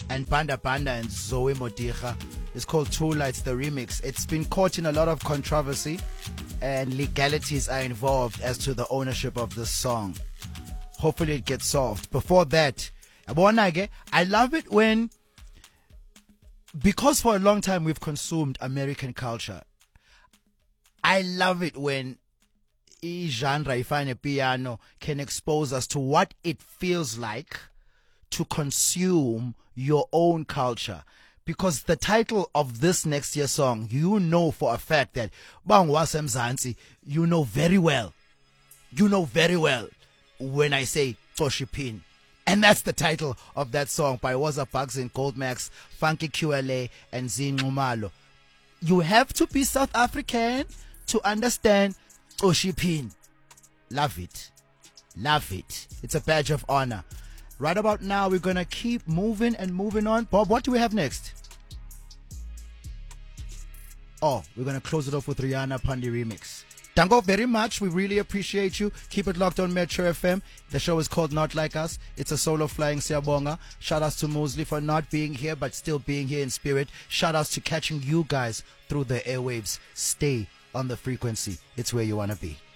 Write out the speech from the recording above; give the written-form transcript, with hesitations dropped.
and Panda Panda and Zoe Modiga. It's called Two Lights, the remix. It's been caught in a lot of controversy and legalities are involved as to the ownership of this song. Hopefully it gets solved. Before that, I love it when, because for a long time we've consumed American culture, I love it when genre ifane piano can expose us to what it feels like to consume your own culture. Because the title of this next year's song, you know for a fact that Bangwasem Zanzi, you know very well when I say Toshipin. And that's the title of that song by Waza Bugs and Goldmax, Funky QLA, and Zinumalo. You have to be South African to understand Toshipin. Love it. Love it. It's a badge of honor. Right about now, we're going to keep moving and moving on. Bob, what do we have next? Oh, we're going to close it off with Rihanna Pandi remix. Thank you very much. We really appreciate you. Keep it locked on Metro FM. The show is called Not Like Us. It's a solo flying Siyabonga. Shout outs to Mosley for not being here, but still being here in spirit. Shout outs to catching you guys through the airwaves. Stay on the frequency. It's where you want to be.